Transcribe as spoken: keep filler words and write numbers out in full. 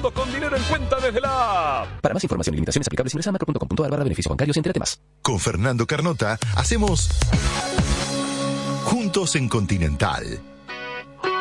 mundo con dinero en cuenta desde la app. Para más información y limitaciones aplicables ingresa a macro punto com punto a r barra beneficios bancarios y entérate más. Con Fernando Carnota hacemos Juntos en Continental.